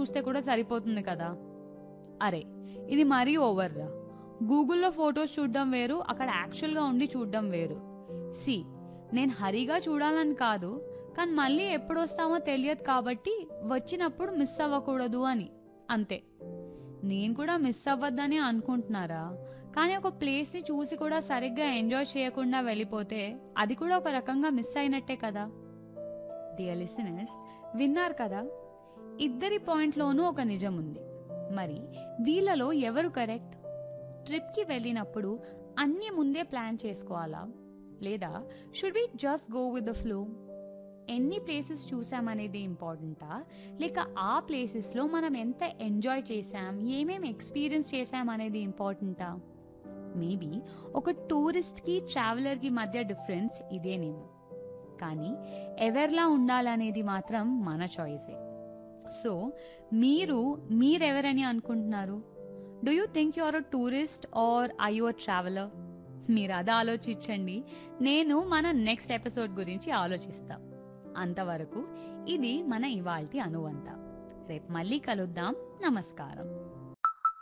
చూస్తే కూడా సరిపోతుంది కదా. అరే ఇది మరీ ఓవర్రా. గూగుల్లో ఫొటోస్ చూడడం వేరు, అక్కడ యాక్చువల్గా ఉండి చూడడం వేరు. సి, నేను హరిగా చూడాలని కాదు, కానీ మళ్ళీ ఎప్పుడు వస్తామో తెలియదు కాబట్టి వచ్చినప్పుడు మిస్ అవ్వకూడదు అని, అంతే. నేను కూడా మిస్ అవ్వద్దని అనుకుంటున్నారా? కానీ ఒక ప్లేస్ని చూసి కూడా సరిగ్గా ఎంజాయ్ చేయకుండా వెళ్ళిపోతే అది కూడా ఒక రకంగా మిస్ అయినట్టే కదా. డియర్ లిసనర్స్, విన్నారు కదా, ఇద్దరి పాయింట్లోనూ ఒక నిజం ఉంది. మరి వీళ్ళలో ఎవరు కరెక్ట్? ట్రిప్కి వెళ్ళినప్పుడు అన్నీ ముందే ప్లాన్ చేసుకోవాలా, లేదా should we just go with the flow? ఎన్ని ప్లేసెస్ చూసామనేది ఇంపార్టెంటా, లేక ఆ ప్లేసెస్లో మనం ఎంత ఎంజాయ్ చేసాం, ఏమేమి ఎక్స్పీరియన్స్ చేసాం అనేది ఇంపార్టెంటా? మేబీ ఒక టూరిస్ట్కి ట్రావెలర్కి మధ్య డిఫరెన్స్ ఇదేనేమో. కానీ ఎవరిలా ఉండాలనేది మాత్రం మన చాయిసే. సో మీరెవరని అనుకుంటున్నారు? Do you think you are a tourist are are you a traveller? మీరు అది ఆలోచించండి, నేను మన నెక్స్ట్ ఎపిసోడ్ గురించి ఆలోచిస్తా. అంతవరకు ఇది మన ఇవాల్టి అనువంత. రేపు మళ్ళీ కలుద్దాం. నమస్కారం.